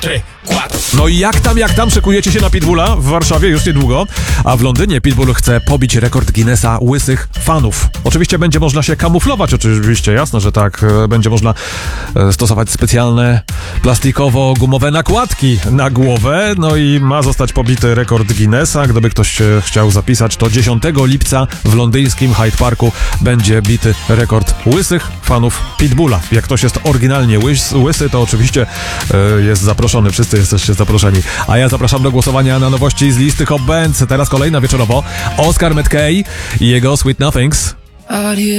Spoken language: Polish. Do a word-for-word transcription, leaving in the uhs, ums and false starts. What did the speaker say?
trzy, cztery. No i jak tam, jak tam szykujecie się na Pitbulla w Warszawie już niedługo, a w Londynie Pitbull chce pobić rekord Guinnessa łysych fanów. Oczywiście będzie można się kamuflować, oczywiście, jasne, że tak. Będzie można stosować specjalne plastikowo-gumowe nakładki na głowę, no i ma zostać pobity rekord Guinnessa. Gdyby ktoś chciał zapisać, to dziesiątego lipca w londyńskim Hyde Parku będzie bity rekord łysych fanów Pitbulla. Jak ktoś jest oryginalnie łys, łysy, to oczywiście e, jest zaproszony. Wszyscy jesteście zaproszeni. A ja zapraszam do głosowania na nowości z listy Hot Bands. Teraz kolejna wieczorowo. Oscar McKay i jego Sweet Nothings.